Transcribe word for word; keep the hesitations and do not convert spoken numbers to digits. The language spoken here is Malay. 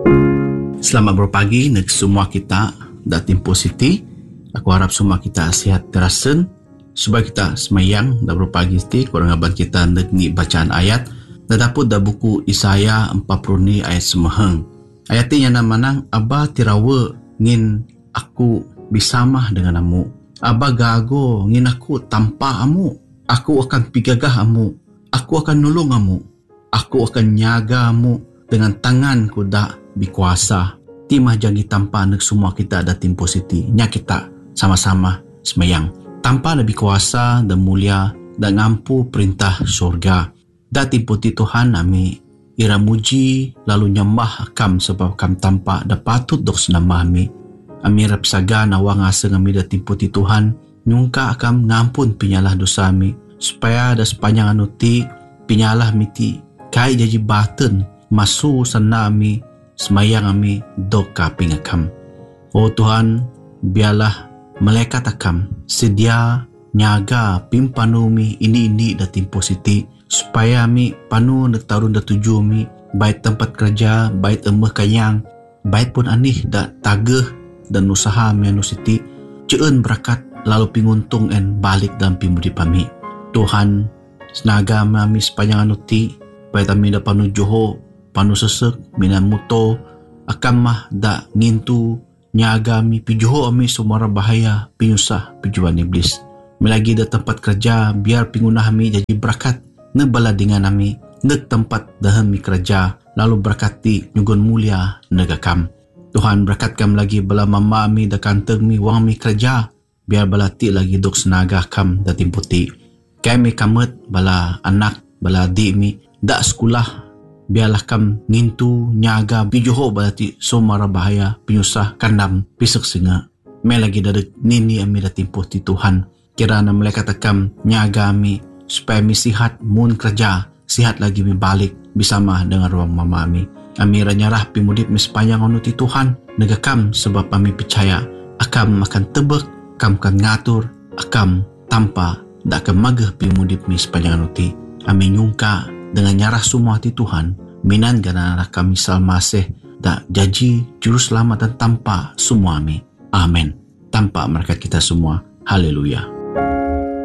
Selamat berpagi neg semua kita da Tempo City. Aku harap semua kita sihat terasen. Supaya kita semayang da berpagi ti kurang aban kita neg ni bacaan ayat da dapur da buku Isaya empat puluh ni ayat semaheng. Ayat ni yang manang aba tirawa ngin aku bisamah dengan amu. Aba gago ngin aku tanpa amu. Aku akan pigagah amu. Aku akan nolong amu. Aku akan nyaga amu dengan tanganku da bikuasa. Timah jangi tanpa neg semua kita ada Tempo City. Nya kita sama-sama semayang. Tanpa lebih kuasa dan mulia dan ngampu perintah surga. Da Tempo ti Tuhan ami ira muji lalu nyembah akam sebab kam tanpa da patut dok senambah ami. Ami rap saga nawang aseng ami da Tempo ti Tuhan nyungka akam ngampun pinyalah dosa ami supaya da sepanjang anu ti pinyalah miti kai jaji baten masu sana ami semayang ami dok kaping akam. Oh Tuhan, biarlah malaikat akam sedia nyaga pimpanumi ini-ini da Tempo City supaya ami panu da tarun da tuju mi baik tempat kerja, baik emeh kayang, baik pun anih da tagah dan usaha mi anu City ceun berakat lalu pinguntung en balik dalam pimudip ami. Tuhan, senaga ami sepanjang anu ti baik kami da panu Johor panu sesek minan muto akan mah da ngintu nyaga mi pijuho ami sumara bahaya pinyusah pijuan iblis. Melagi da tempat kerja biar pingunah mi jadi berakat nebala dengan ami neg tempat dahem mi kerja lalu berakati nyugun mulia negakam. Tuhan berakatkan lagi bala mama mi da kanteng mi wang mi kerja biar bala ti lagi dok senaga kam da Tempo ti. Kaya mi kamet bala anak bala adik mi da sekolah biarlah kam ngintu nyaga bijoho balati somara bahaya pinyusah kandam pisek singa. May lagi dadeg nini ami da Tempo ti Tuhan. Kirana malaikat akam nyaga ami supaya mi sihat mun kerja, sihat lagi mi balik bersama dengan ruang mama ami. Ami ranyarah pimudip mi sepanjang anu ti Tuhan negakam sebab ami percaya akam akan tebek, akam akan ngatur, akam tanpa dak akan mageh pimudip mi sepanjang anu ti. Ami nyungka dengan nyarah semua hati Tuhan minan ganana kami salmaseh dak janji juru selamat dan tanpa semua ami. Amin. Tanpa berkat kita semua. Haleluya.